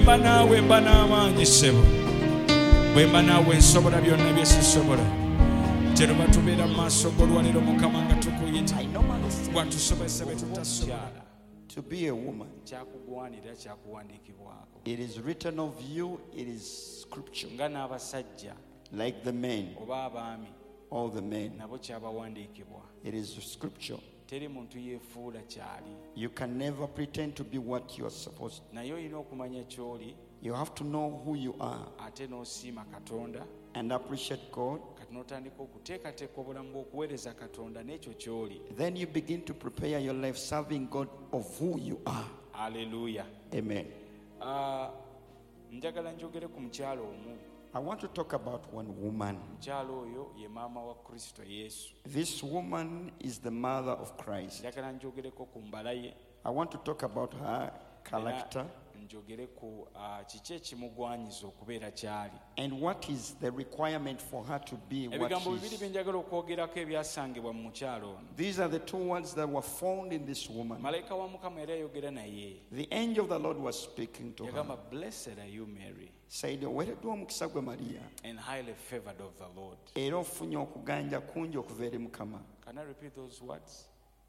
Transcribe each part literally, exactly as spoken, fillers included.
Banawe banamaanyi ssebo bwe mba naawe nsobola byonna bye sisobola kyeru batubeera mu maaso g'olwaliro Mukama nga tukuyita bwatusobose be tutasobola. To be a woman, kyakugwanira kyakuwandiikibwako it is written of you, it is scripture. nga n'abasajja Like the men, oba abaami all the men, nabo kyabawandiikibwa. it is scripture. Teri muntu yeefuula kyali, You can never pretend to be what you are supposed to. naye olina okumanya ky'oli You have to know who you are ate n'osiima Katonda and appreciate God. kati n'otandika okuteekateeka obulamu bw'okuweereza Katonda n'ekyo ky'oli. Then you begin to prepare your life serving God of who you are. Haleluya. Amen. Ah, njagala njogere ku mukyalo omu. I want to talk about one woman. Mukyalo oyo ye maama wa Kristo Yesu. This woman is the mother of Christ. Njagala njogereko ku mbala ye. I want to talk about her character Njogere ku ah, kiki ekimugwanyiza okubeera kyali. and what is the requirement for her to be what Ebigambo she bibiri is. bye njagala okwogeraako ebyasangibwa mu mukyalo ono. These are the two words that were found in this woman. Malayika wa Mukama yali ayogera naye. The angel of the Lord was speaking to her. Yagamba, blessed are you Mary, Said, "Oweereddwa omukisa gwe Maria, and highly favored of the Lord." era ofunye okuganja kungi okuva eri Mukama." Can I repeat those words?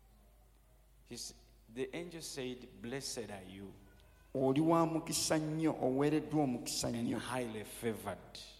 He's, the angel said, blessed are you, Oli wa mukisa nnyo, oweereddwa omukisa and nnyo, highly favored.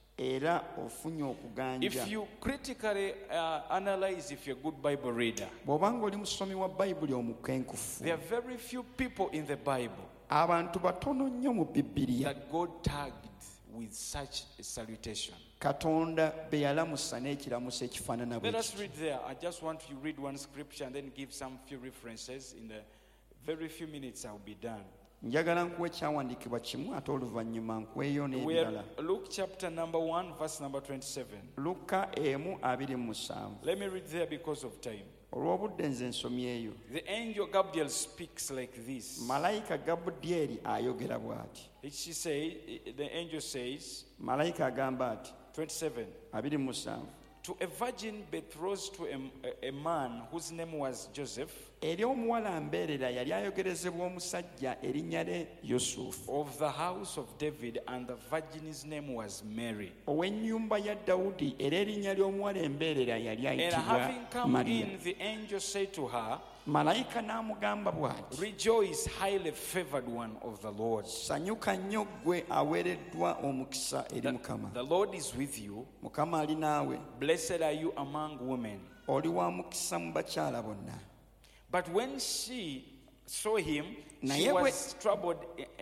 era ofunye okuganja. If you critically uh, analyze, if you're a good Bible reader, Bw'obanga oli musomi wa Bayibuli omukenkufu, there are very few people in the Bible abantu batono nnyo mu Bibiliya that God tagged with such a salutation. Katonda be yalamusa n'ekiramuso ekifaanana bwe Let us kityo. read there. I just want to read one scripture and then give some few references. In the very few minutes, I'll be done. Njagala nkuwa ekyawandiikibwa kimu ate oluvannyuma nkuweeyo We are n'ebirala. Luke chapter number one, verse number twenty-seven. Luka emu abiri mu musanvu. Let me read there because of time. Olw'obudde nze nsomyeyo. The angel Gabriel speaks like this. Malayika Gabudyeri ayogera bw'ati. She say, the angel says, Malayika agamba ati twenty-seven, abiri mu musanvu. to a virgin betrothed to a, a, a man whose name was Joseph, Eri omuwala mbeerera yali ayogerezebwa omusajja erinnya lye Yusufu, of the house of David, and the virgin's name was Mary. ow'ennyumba ya Dawudi, era erinnya ly'omuwala embeerera yali And ayitibwa having come Mariya. in, the angel said to her, Malayika n'amugamba bw'ati, rejoice, highly favored one of the Lord. sanyuka nnyo ggwe aweereddwa omukisa eri Mukama. The Lord is with you. Mukama ali naawe, Blessed are you among women. oli wa mukisa mu bakyala bonna. But when she saw him, she Naye bwe- was troubled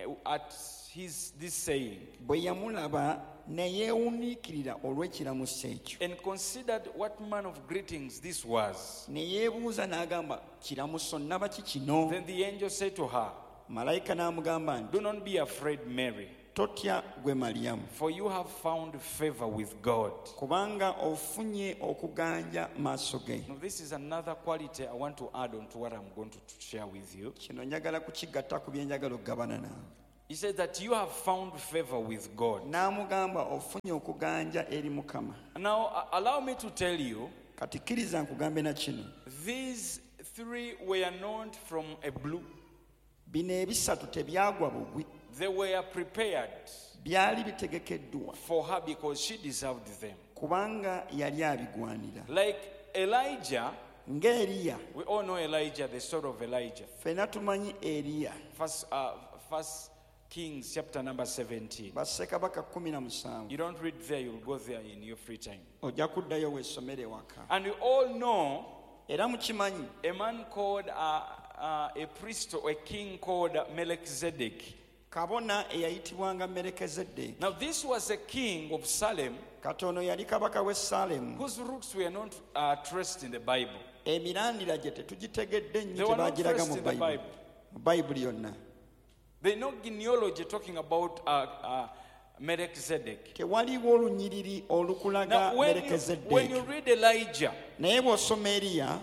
at his this saying, Bwe yamulaba ne yeewuniikirira olw'ekiramuso ekyo. and considered what manner of greetings this was. Ne yeebuuza n'agamba, kiramuso nnaba ki kino? Then the angel said to her, Malayika n'amugamba nti, do not be afraid, Mary, totya gwe Maliyamu, for you have found favor with God. kubanga ofunye okuganja maaso ge. Now, this is another quality I want to add on to what I'm going to share with you. Kino njagala kukigatta ku bye njagala okugabana naawe. He said that you have found favor with God. N'amugamba ofunye okuganja eri Mukama. Now, uh, allow me to tell you, Kati kkiriza nkugambe na kino. these three were not from a blue. Bino ebisatu tebyagwa bugwi, They were prepared byali bitegekeddwa for her because she deserved them. kubanga yali abigwanira. Like Elijah, Ng'Eriya, we all know Elijah, the story of Elijah. ffenna tumanyi Eriya, First, uh, First Kings chapter number seventeen. bassekabaka kumi na musanvu. You don't read there, you'll go there in your free time. Ojja kuddayo weesomere waka. And we all know Era mukimanyi a man called, uh, uh, a priest or a king called Melchizedek. kabona eyayitibwanga Merekezeddeeki. Now, this was a king of Salem Katono yali kabaka w'e Saalemu. whose roots were not uh, traced in the Bible. Emirandira gye tetugitegedde They nnyo were not tebaagiraga traced mu in the Bayibuli. Bible. Mu Bayibuli yonna. There's no genealogy talking about uh, uh, Melchizedek. Tewaliwo olunyiriri olukulaga Now, when you, when you Merekezeddeeki. read Elijah, Naye bw'osoma Eriya,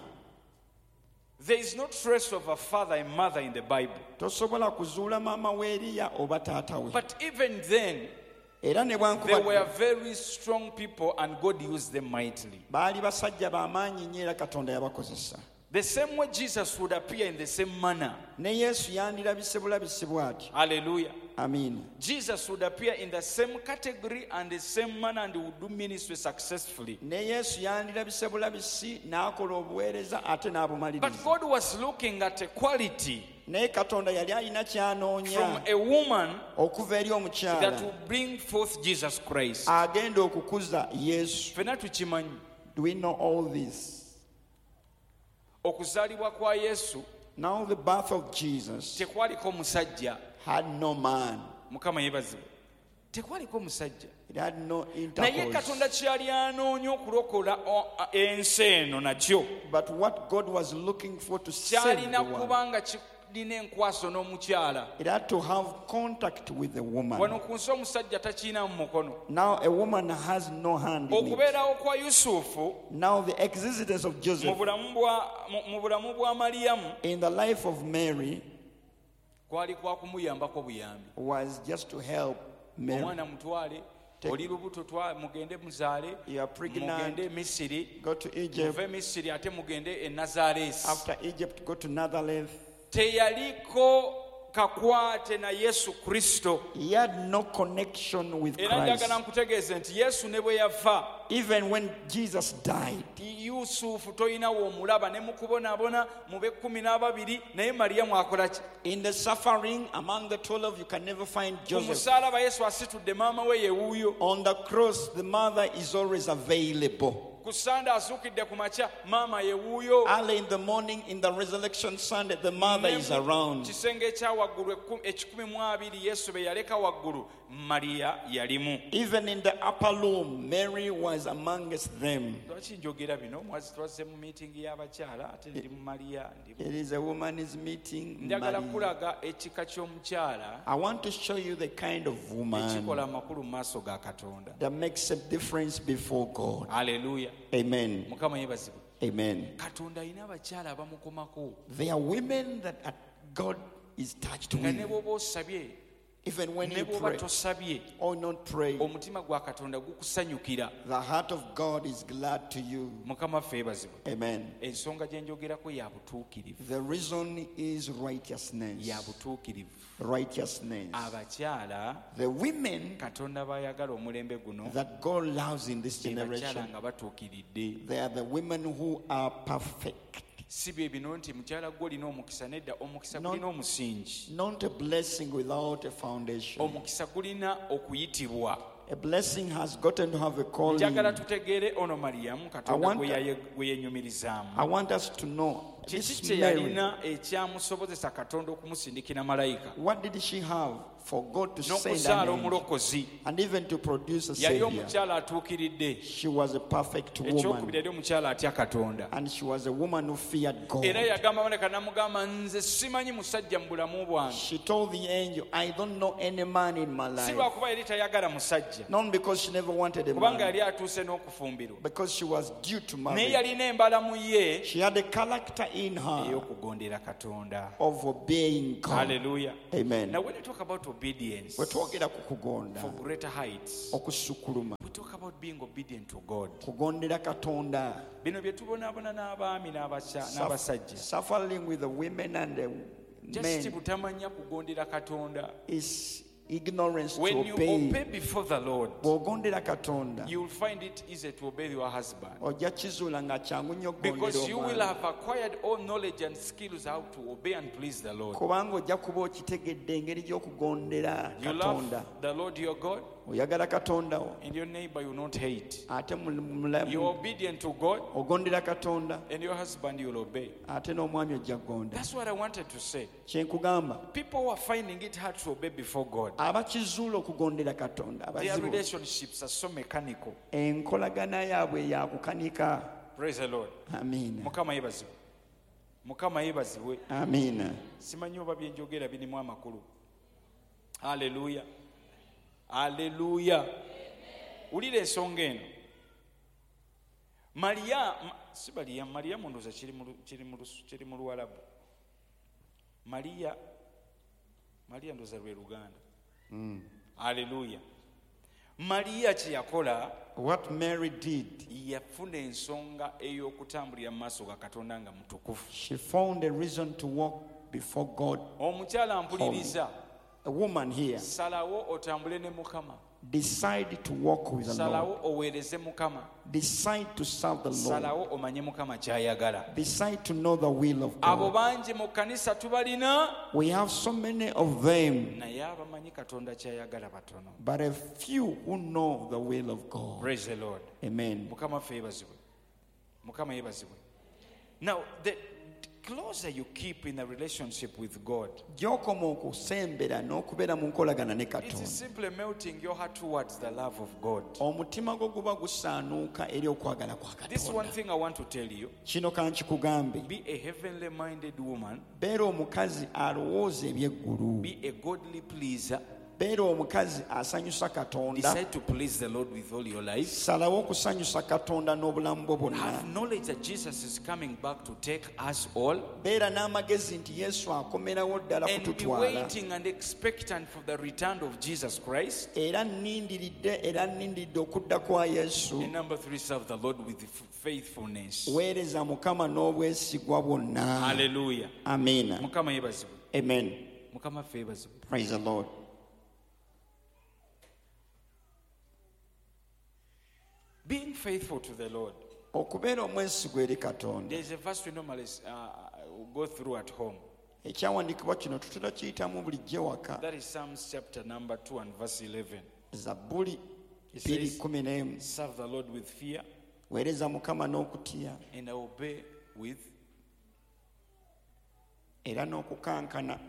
there is no trace of a father and mother in the Bible. tosobola kuzuula maama w'Eriya oba taata we. But even then, Era ne they were bwankubadde very strong people and God used them mightily. baali basajja b'amaanyi nnyo era Katonda yabakozesa. The same way Jesus would appear in the same manner. Ne Yesu yandirabise bulabisi bw'ati. Hallelujah. Amen. Jesus would appear in the same category and the same manner and would do ministry successfully. Ne Yesu yandirabise bulabisi n'akola obuweereza ate n'abumaliriza. But God was looking at a quality Naye Katonda yali alina kyanoonya from a woman okuva eri that omukyala will bring forth Jesus Christ. agenda okukuza Yesu. Ffenna tukimanyi Do we know all this? okuzaalibwa kwa Yesu Now the birth of Jesus tekwaliko musajja. had no man. Mukama yeebazibwe. Tekwaliko musajja. It had no Naye intercourse. Katonda kyali anoonya okulokola o- a- ensi eno nakyo But what God was looking for to save kyalina the world, kuba nga kirina enkwaso n'omukyala. it had to have contact with the woman. Wano ku nsi omusajja takiina mu mukono. Now a woman has no hand in it. Okubeerawo kwa Yusufu Now the existence of mu Joseph bulamu bwa mu- mu bulamu bwa Maliyamu in the life of Mary kwali kwa kumuyambako buyambi. was just to help Mary. Omwana mutwale, oli lubuto twa mugende muzaale, You are pregnant, mugende e Misiri, go to Egypt. muve e Misiri ate mugende e Nazaaleesi. After Egypt, go to Nazareth. Teyaliko kakwate na Yesu Kristo. He had no connection with Era Christ. njagala nkutegeeze nti Yesu ne bwe yafa, Even when Jesus died, Yusufu toyina w'omulaba ne mu kubonaabona mu b'ekkumi n'ababiri, naye Maliyamu akola ki? in the suffering among the twelve, you can never find Ku Joseph. musaalaba Yesu asitudde maama we ye wuuyo. On the cross, the mother is always available. Ku Sande azuukidde ku makya, maama ye wuuyo. Early in the morning, in the resurrection Sunday, the mother is around. Kisenge ekya waggulu ekku- ekikumi mu abiri Yesu be yaleka waggulu, Mariya yalimu. Even in the upper room, Mary was amongst them. Lwaki njogera bino? Mwazi twazze mu miitingi y'abakyala ate ndi mu Mariya ndi mu- It is a woman's meeting. njagala Mary. kulaga ekika ky'omukyala I want to show you the kind of woman ekikola amakulu mu maaso ga Katonda. that makes a difference before God. Haleluya. Amen. Mukama yeebazibwe. Amen. Katonda alina abakyala abamukomako There are women that are- God is touched nga ne with. bw'oba osabye Even when ne you bw'oba pray tosabye, or not pray, omutima gwa Katonda gukusanyukira. the heart of God is glad to you. Mukama ffe yeebazibwe. Amen. Ensonga gye njogerako ya butuukirivu. The reason is righteousness. Ya butuukirivu. Righteousness. Abakyala The women Katonda bayagala omulembe guno that God loves in this be bakyala generation, nga batuukiridde. they are the women who are perfect. Si bye bino nti mukyala gwe olina omukisa, nedda omukisa No. gulina omusingi. Not a blessing without a foundation. Omukisa gulina okuyitibwa. A blessing has gotten to have a calling. Njagala tutegeere ono Maliyamu Katonda want- gwe yaye- gwe yenyumirizaamu. I want us to know Kiki this kye Mary, yalina ekyamusobozesa Katonda okumusindikira malayika what did she have for God to send n'okuzaala an angel omulokozi? and even to produce a Yali savior? omukyala atuukiridde. She was a perfect Ekyokubiri woman, yali omukyala atya Katonda. and she was a woman who feared God. Era yagamba Maleka n'amugamba, nze simanyi musajja mu bulamu bwange. She told the angel, I don't know any man in my Si life. lwakuba yali tayagala musajja, Not because she never wanted a kubanga man, yali atuuse n'okufumbirwa. because she was due to Naye marry. yalina embalamu ye She had a character in her ey'okugondera Katonda. of obeying God. Hallelujah. Amen. Now when we talk about obedience Bwe twogera ku kugonda, for greater heights, okusukuluma, we talk about being obedient to God. kugondera Katonda, Bino bye tubonaabona n'abaami n'abasya- Suff- n'abasajja. suffering with the women and the Just men butamanya kugondera Katonda. is ignorance to When you obey. obey before the Lord, Bw'ogondera Katonda, you will find it easy to obey your husband. ojja kizuula nga kyangu nnyo Because you will okugondera have acquired all knowledge and skills how to obey and please the Lord. kubanga ojja kuba okitegedde engeri gy'okugondera You Katonda. love the Lord your God, Oyagala Katonda wo, and your neighbor you will not hate. ate mu- mulamu You're obedient to God, ogondera Katonda, and your husband you will obey. ate n'omwami ojja kugonda. That's what I wanted to say. Kye nkugamba, People who are finding it hard to obey before God, abakizuula okugondera Katonda, their abazibu, relationships are so mechanical. enkolagana yaabwe ya kukanika. Praise the Lord. Amiina. Mukama yeebazibwe. Mukama yeebazibwe. Amiina. Simanyi oba bye njogera birimu amakulu. Haleluya. Haleluya. Ulira ensonga eno. Mariya, ma- si Mariya, Mariya mundoza kiri mu lu- kiri mu lusu- kiri mu Luwalabu. Mariya, Mariya ndoza lwe Luganda. Haleluya. Mariya kye yakola, What Mary did, yafuna ensonga ey'okutambulira mu maaso ga Katonda nga mutukufu. she found a reason to walk before God. Omukyala mpuliriza, a woman here, salawo otambule ne Mukama, decide to walk with the Lord. salawo oweereze Mukama, Decide to serve the Lord. salawo omanye Mukama ky'ayagala. Decide to know the will of Abo God. bangi mu kkanisa tubalina, We have so many of them, naye abamanyi Katonda ky'ayagala batono. but a few who know the will of God. Praise the Lord. Amen. Mukama ffe yeebazibwe. Mukama yeebazibwe. Now, the closer you keep in a relationship with God, Gy'okoma okusembera n'okubeera mu nkolagana ne it is Katonda, simply melting your heart towards the love of God. omutima gwo guba gusaanuuka eri okwagala kwa This one Katonda. thing I want to tell you, Kino kankikugambe, be a heavenly minded woman, beera omukazi alowooza eby'eggulu, be a godly pleaser, beera omukazi asanyusa Katonda, decide to please the Lord with all your life. salawo okusanyusa Katonda n'obulamu bwo bwonna, Have knowledge that Jesus is coming back to take us all, beera n'amagezi nti Yesu akomerawo ddala and be kututwala, waiting and expectant for the return of Jesus Christ. era nnindiridde era nnindiridde okudda kwa Yesu. And number three, serve the Lord with faithfulness. Weereza Mukama n'obwesigwa bwonna. Hallelujah. Amiina. Mukama yeebazibwe. Amen. Mukama ffe yeebazibwe. Praise the Lord. Being faithful to the Lord. Okubeera omwesigwa eri Katonda. There's a verse we normally uh, go through at home. Ekyawandiikibwa kino tutera kiyitamu bulijjo waka. That is Psalms chapter number two and verse eleven. Zabbuli It bbiri says, kumi n'emu. serve the Lord with fear Weereza Mukama n'okutya and obey with era n'okukankana.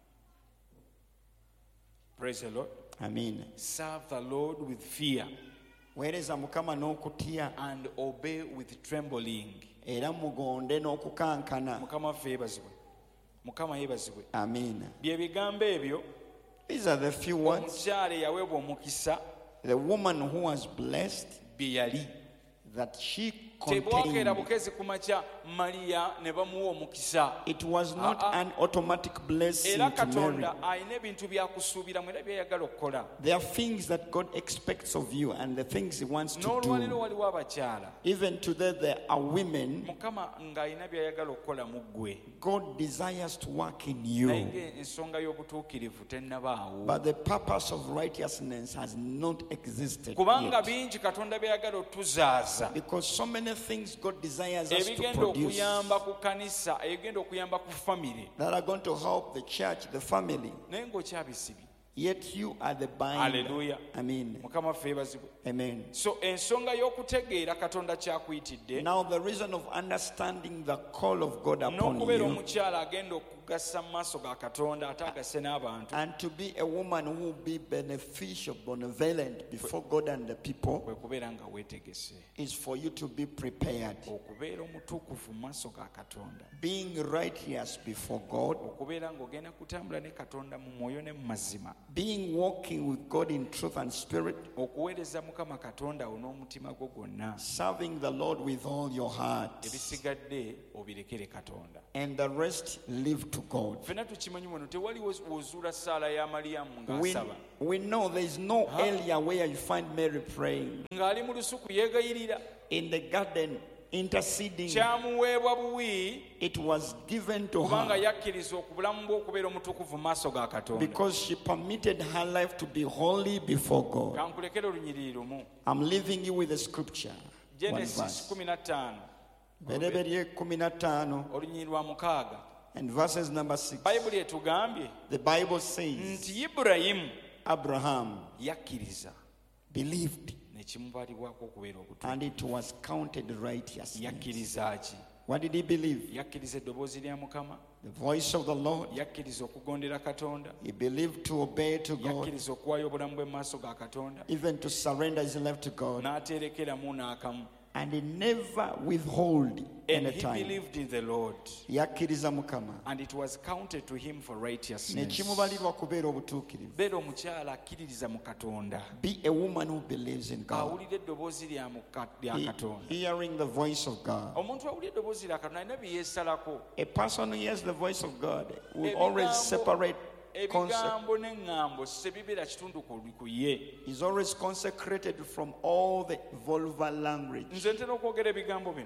praise the Lord. Amiina. Serve the Lord with fear Weereza Mukama n'okutya and obey with trembling. era mugonde n'okukankana. Mukama ffe yeebazibwe. Mukama yeebazibwe. Amiina. Bye bigambo ebyo These are the few words. omukyala eyaweebwa omukisa The woman who was blessed bye yali. that she Tebwakeera contained. bukezi ku makya Maliya ne bamuwa omukisa. It was not Ah, ah. an automatic blessing Era to Mary. Katonda alina ebintu byakusuubiramu era byayagala okukola. There are things that God expects of you and the things He wants to N'olwaliro do. waliwo abakyala Even today, there are women Mukama ng'alina byayagala okukola mu ggwe. God desires to work in Naye you, ng'ensonga y'obutuukirivu tennabaawo. but the purpose of righteousness has not existed Kubanga yet. bingi Katonda byayagala otuzaaza. Because so many things God desires us to Ebigenda produce okuyamba ku kanisa, ebigenda okuyamba ku famire. that are going to help the church, the family. Naye ng'okyabisibye. Yet you are the binder. Hallelujah. Amen. Mukama ffe yeebazibwe. Amen. So ensonga y'okutegeera Katonda kyakuyitidde Now the reason of understanding the call of God upon n'okubeera you omukyala agenda okugassa mu maaso ga Katonda ate agase n'abantu and to be a woman who will be beneficial, benevolent before God and the people kwe kubeera nga weetegese is for you to be prepared. okubeera omutuukuvu mu maaso ga Katonda, Being righteous before God, okubeera ng'ogenda kutambula ne Katonda mu mwoyo ne mu mazima, being walking with God in truth and spirit, okuweereza Mukama Katonda wo n'omutima gwo gwonna, serving the Lord with all your heart, ebisigadde obirekere Katonda. and the rest leave to God. Ffenna tukimanyi wano tewali wozuula ssaala ya Maliyamu We, ng'asaba we know there is no area where you find Mary praying. ng'ali mu lusuku yeegayirira, In the garden, interceding, kyamuweebwa buwi it was given to kubanga her yakkiriza okubulamu bwe okubeera omutukuvu mu maaso ga Katonda. because she permitted her life to be holy before God. Kankulekere olunyiriri lumu. I'm leaving you with a scripture. One Genesis verse. kumi na ttaano Bereberye kumi na ttaano olunyiriri lwa mukaaga. and verses number six. Bayibuli etugambye The Bible says nti Ibulayimu Abraham yakkiriza believed ne kimubalibwako okubeera obutuufu. and it was counted righteousness. Yakkiriza ki? What did he believe? Yakkiriza eddoboozi lya Mukama, The voice of the Lord. yakkiriza okugondera Katonda, He believed to obey to God, yakkiriza okuwaayo obulamu bwe mu maaso ga Katonda, even to surrender his life to God, n'aterekeramu n'akamu. and he never withhold And any he time. believed in the Lord, Yakkiriza Mukama and it was counted to him for ne righteousness. kimubalirwa kubeera obutuukirivu. Beera omukyala akkiririza mu Katonda, Be a woman who believes in God. awulira eddoboozi lya Muka- lya He- Katonda. hearing the voice of God. Omuntu awulira eddoboozi lya Katonda alina bye yeesalako. A person who hears the voice of God will Ebigambo- always separate concept. ebigambo n'eŋŋambo se bibeera kitundu ku ku ye. He's always consecrated from all the vulgar language. Nze ntera okwogera ebigambo bino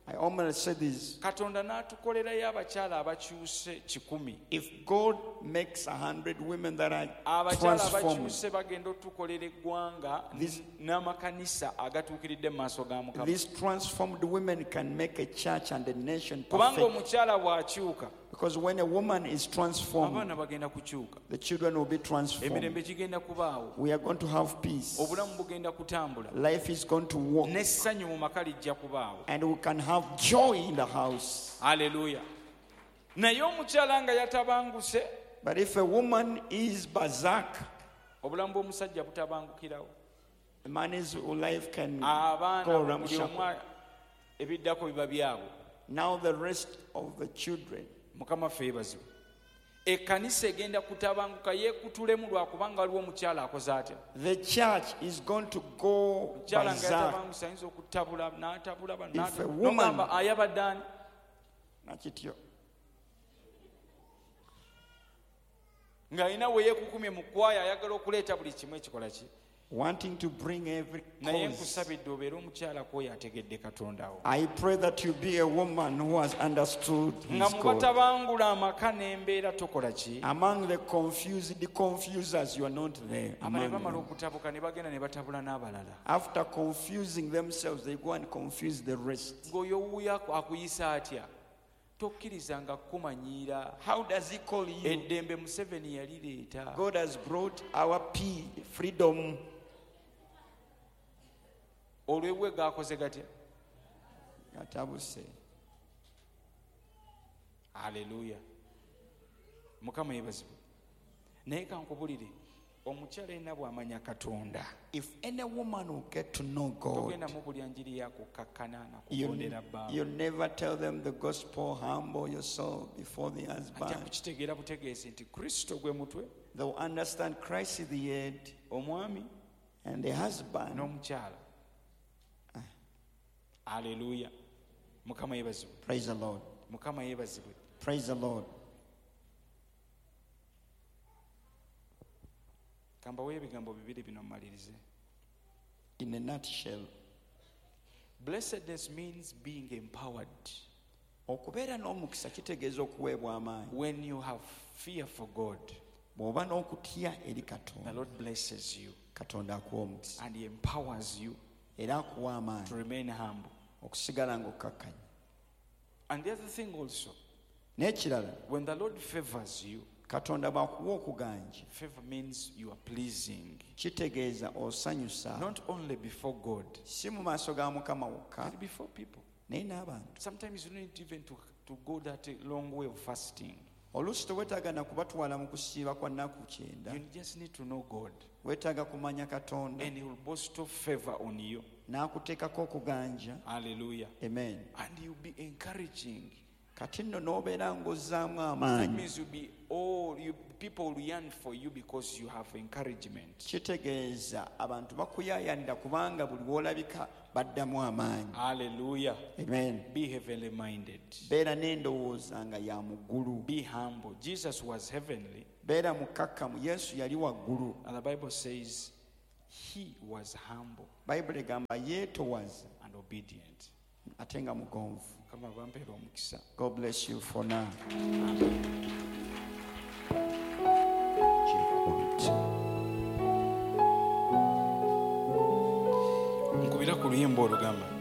I almost said this. Katonda n'atukolerayo abakyala abakyuse kikumi. If God makes a hundred women that are Abakyala transformed, abakyuse bagenda otukolera eggwanga n'amakanisa agatuukiridde mu maaso ga Mukama. these transformed women can make a church and a nation Kubanga perfect. omukyala bw'akyuka, Because when a woman is transformed, abaana bagenda kukyuka. the children will be transformed. Emirembe gigenda kubaawo. We are going to have peace. Obulamu bugenda kutambula. Life is going to walk. N'essanyu mu maka lijja kubaawo. And we can have joy in the house. Haleluya. Naye omukyala nga yatabanguse, But if a woman is berserk, obulamu bw'omusajja butabangukirawo. the man's life can Abaana go buli ramshackle. omu ebiddako biba byabwe. Now the rest of the children. Mukama ffe yeebazibwe. Ekkanisa egenda kutabanguka yeekutulemu lwakubanga waliwo omukyala akoze atya. The church is going to go Omukyala nga berserk. yatabangusa ayinza okutabula n'atabula bano, If a n'ata- woman- n'ogamba ayabadde ani? Nakityo. Ng'alina we yeekukumye mu kwaya ayagala okuleeta buli kimu ekikola ki. Wanting to bring every Naye cause. nkusabidde obeere omukyala kwoyo ategedde Katonda wo. I pray that you be a woman who has understood Nga his mu God. batabangula amaka n'embeera tokola ki. Among the confused, the confusers, you are not there. Abale Among bamala them. okutabuka ne bagenda ne batabula n'abalala. After confusing themselves, they go and confuse the rest. Ng'oyo wuuyo akuyisa atya. Tokkirizanga kumanyiira. How does he call you? Eddembe Museveni yalireeta. God has brought our peace, freedom. Olwebwe gaakoze gatya. Gatabuse. Haleluya. Mukama yeebazibwe. Naye kankubulire, omukyala yenna bw'amanya Katonda, If any woman will get to know God, togenda mu buli njiri yakukakkana na you, kukondera bba. you never tell them the gospel, humble yourself before the Ajja husband. kukitegeera butegeezi nti Kristo gwe mutwe, They'll understand Christ is the head omwami and the husband. n'omukyala. Haleluya. Mukama yeebazibwe. Praise the Lord. Mukama yeebazibwe. Praise the Lord. Kambawo ebigambo bibiri bino mmalirize. In a nutshell, Blessedness means being empowered. okubeera n'omukisa kitegeeza okuweebwa amaanyi. When you have fear for God, Bw'oba n'okutya eri the Katonda, Lord blesses you Katonda akuwa omukisa and He empowers you era akuwa to amaanyi remain humble. okusigala ng'okkakkanya. And the other thing also, N'ekirala, when the Lord favors you, Katonda bw'akuwa okuganja, favor means you are pleasing, kitegeeza osanyusa not only before God, si mu maaso ga Mukama wokka but before people. naye n'abantu. Sometimes you don't need even to, to go that long way of fasting. Oluusi teweetaaga na kubatwala mu kusiiba kwa nnaku kyenda. You just need to know God, Weetaaga kumanya Katonda and He will bestow favor on you. n'akuteekako okuganja. Hallelujah. Amen. And He'll be encouraging. Kati nno n'obeera ng'ozzaamu That amaanyi, means you'll be all you people will yearn for you because you have encouragement. kitegeeza abantu bakuyaayanira kubanga buli w'olabika baddamu amaanyi. Hallelujah. Amen. Be heavenly minded. Beera n'endowooza nga ya muggulu. Be humble. Jesus was heavenly, Beera mukkakkamu. Yesu yali waggulu. and the Bible says He was humble Bayibuli egamba yeetowaza and obedient. ate nga mugonvu. Kama bampeera omukisa. God bless you for now. Nkubira ku luyimba olugamba